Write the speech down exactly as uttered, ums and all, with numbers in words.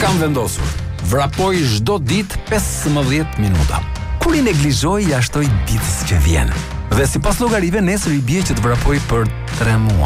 kam vendosur. Vrapoj çdo ditë pesëmbëdhjetë minuta. Kur i neglizhoj, ja shtoj ditës që vjen. Dhe sipas llogarive nesër i bie që të vrapoj për tre muaj.